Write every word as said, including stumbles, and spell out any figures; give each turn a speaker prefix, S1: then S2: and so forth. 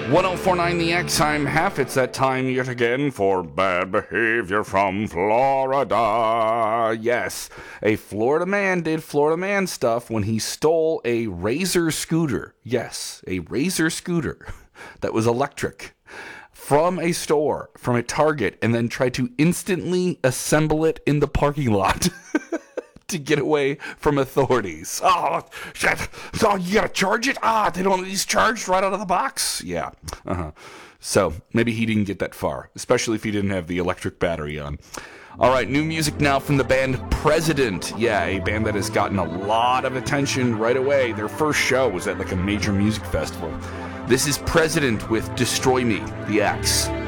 S1: one oh four point nine The X, I'm half. It's that time yet again for bad behavior from Florida. Yes, a Florida man did Florida man stuff when he stole a Razor scooter. Yes, a Razor scooter that was electric from a store, from a Target, and then tried to instantly assemble it in the parking lot. To get away from authorities. Oh, shit. Oh, you gotta charge it? Ah, they don't, he's charged right out of the box? Yeah. Uh-huh. So, maybe he didn't get that far, especially if he didn't have the electric battery on. All right, new music now from the band President. Yeah, a band that has gotten a lot of attention right away. Their first show was at like a major music festival. This is President with Destroy Me, The X.